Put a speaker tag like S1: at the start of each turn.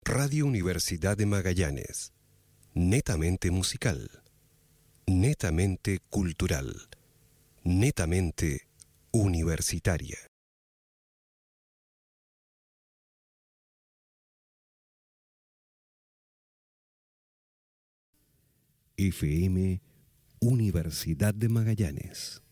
S1: Radio Universidad de Magallanes. Netamente musical. Netamente cultural. Netamente universitaria. FM Universidad de Magallanes.